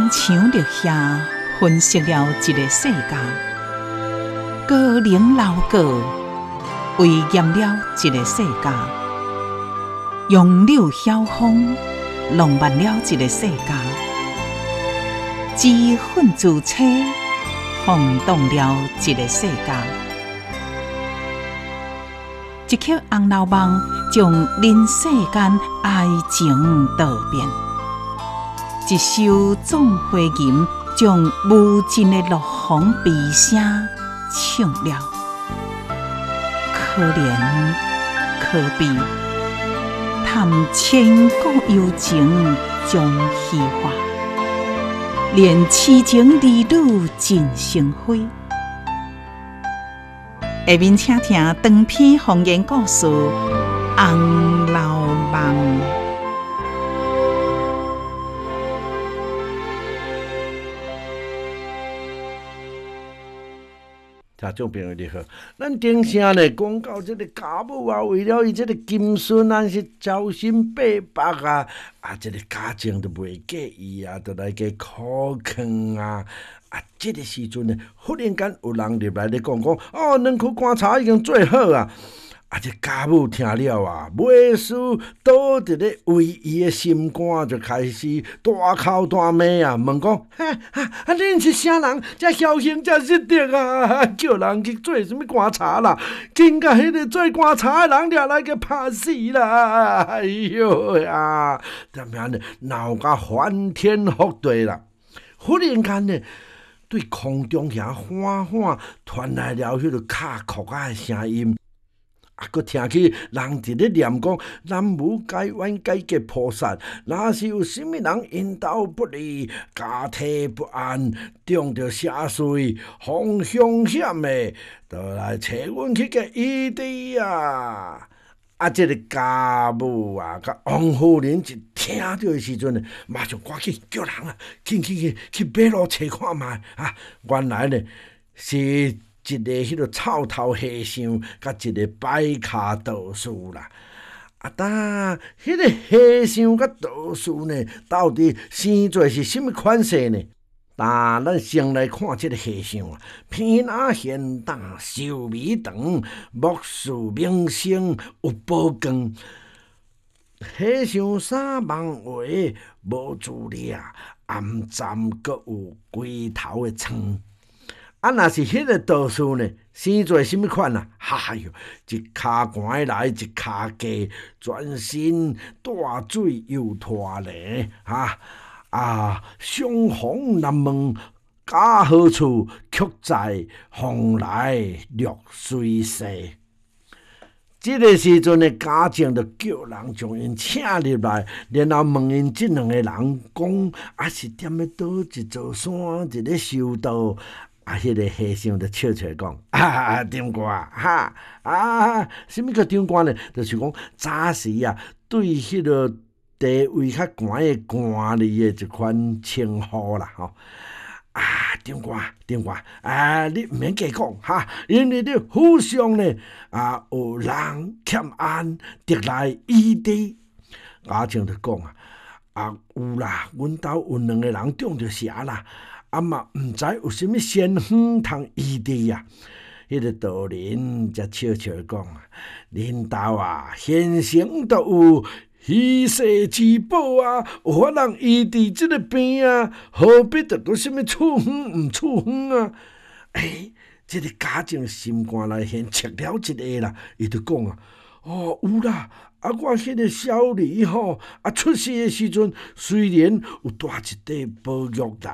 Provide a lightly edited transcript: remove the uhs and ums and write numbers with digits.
亲像绿叶分析了一个世界，高龄老过威严了一个世界，杨柳晓风浪漫了一个世界，脂粉自车晃动了一个世界。一曲红楼梦将人世间爱情道遍，一首壮花吟将无尽的落红悲声唱了。可怜可悲，谈千古幽情将虚化，恋痴情儿女尽成灰。下面请听长篇方言故事《红楼梦》。 听众朋友你好，咱顶声咧讲到这个家母啊，为了伊这个金孙啊是朝心百百啊，这个家境都袂过意啊，都来个苦劝啊。这个时阵呢，忽然间有人入来咧讲两颗棺柴已经做好啊！这家母听了啊，袂输倒伫咧为伊的心肝，就开始大哭大骂啊，问讲：恁是啥人？遮侥幸遮失德啊！叫人去做什么棺柴啦？竟甲迄个做棺材的人掠来给拍死啦！哎哟呀，点样呢？闹甲翻天覆地啦！忽然间呢，对空中遐缓缓传来了迄个卡哭的声音。佮听起人伫咧念讲，南无解冤解结菩萨，若是有甚物人因道不利，家体不安，中着邪祟，逢凶险的，就来找阮去个医治啊！这个家母啊，甲王夫人一听到的时阵呢，马上赶紧叫人啊，去马路找看卖啊！原来呢是一个迄个草头和尚，甲一个摆卡道士啦。但迄个和尚甲道士呢，到底生做是甚物款式呢？咱先来看这个和尚啊，鼻若现大，手尾长，目视明星，有宝光。和尚衫网话无自力，暗站阁有龟头的疮。若是迄个道士呢，生做甚物款啊？哟，一骹寒来，一骹低，全身大水又拖泥相逢难问家何处，却在蓬莱绿水西。这个时阵的家境就叫人将因请入来，然后问因这两个人讲，是踮咧倒一座山，伫咧修道。迄个和尚就笑笑讲：张官什么叫张官呢？就是讲早时啊，对迄个地位较悬的官吏的一款称呼啦，吼。张官，你毋免加讲因为你府上呢有人欠安，得来医治。阿正就讲有啦，阮兜有两个人中着邪啦。嘛毋知有啥物仙方通医治啊？迄个道人则笑笑讲：恁兜现成都有稀世之宝有法通医治即个病何必得到啥物处方毋处方啊？即个家境心肝内现切了一个啦，伊就讲有啦。我迄个小儿出世的时阵，虽然有带一块宝玉来。